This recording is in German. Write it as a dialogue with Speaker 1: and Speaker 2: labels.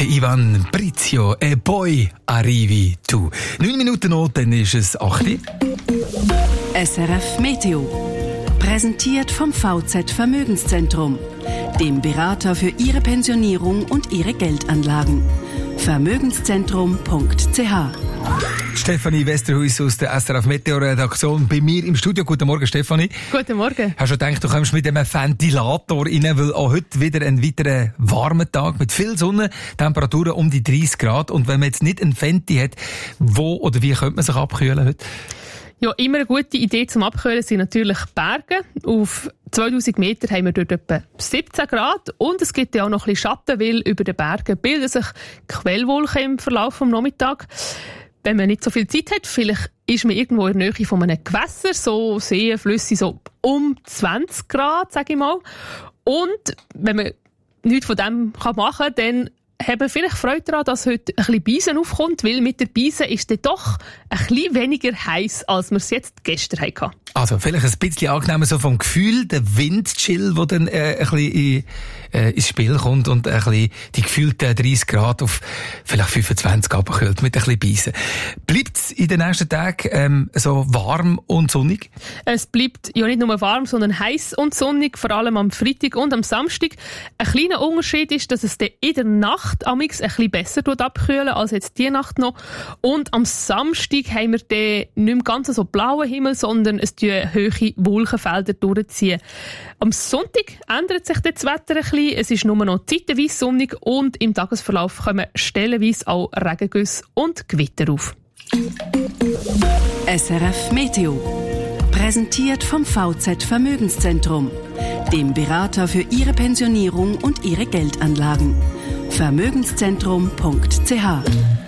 Speaker 1: Ivan Brizio e poi arrivi tu. 9 Minuten noch, dann ist es 8.
Speaker 2: SRF Meteo. Präsentiert vom VZ Vermögenszentrum, dem Berater für Ihre Pensionierung und Ihre Geldanlagen. Vermögenszentrum.ch.
Speaker 1: Stefanie Westerhuis aus der SRF Meteo-Redaktion bei mir im Studio. Guten Morgen, Stefanie.
Speaker 3: Guten Morgen.
Speaker 1: Hast du gedacht, du kommst mit dem Ventilator rein, weil auch heute wieder ein weiterer warmer Tag mit viel Sonne, Temperaturen um die 30 Grad. Und wenn man jetzt nicht ein Fenty hat, wo oder wie könnte man sich abkühlen heute?
Speaker 3: Ja, immer eine gute Idee zum Abkühlen sind natürlich Berge. Auf 2000 Meter haben wir dort etwa 17 Grad. Und es gibt ja auch noch ein bisschen Schatten, weil über den Bergen bilden sich Quellwolken im Verlauf des Nachmittags. Wenn man nicht so viel Zeit hat, vielleicht ist man irgendwo in der Nähe von einem Gewässer, so Seen, Flüsse, so um 20 Grad, sage ich mal. Und wenn man nichts von dem machen kann, dann haben wir vielleicht Freude daran, dass heute ein bisschen Beisen aufkommt, weil mit der Beisen ist es doch ein bisschen weniger heiß, als wir es jetzt gestern hatten.
Speaker 1: Also vielleicht ein bisschen angenehmer so vom Gefühl, der Windchill, der dann ein bisschen ins Spiel kommt und ein bisschen die gefühlten 30 Grad auf vielleicht 25 abkühlt mit ein bisschen Beisen. Bleibt es in den nächsten Tagen so warm und sonnig?
Speaker 3: Es bleibt ja nicht nur warm, sondern heiß und sonnig, vor allem am Freitag und am Samstag. Ein kleiner Unterschied ist, dass es in der Nacht amix ein bisschen besser abkühlen als jetzt die Nacht noch. Und am Samstag haben wir dann nicht mehr ganz so blauen Himmel, sondern es tun hohe Wolkenfelder durchziehen. Am Sonntag ändert sich das Wetter ein bisschen. Es ist nur noch zeitweise sonnig und im Tagesverlauf kommen stellenweise auch Regengüsse und Gewitter auf.
Speaker 2: SRF Meteo. Präsentiert vom VZ Vermögenszentrum, dem Berater für Ihre Pensionierung und Ihre Geldanlagen. Vermögenszentrum.ch.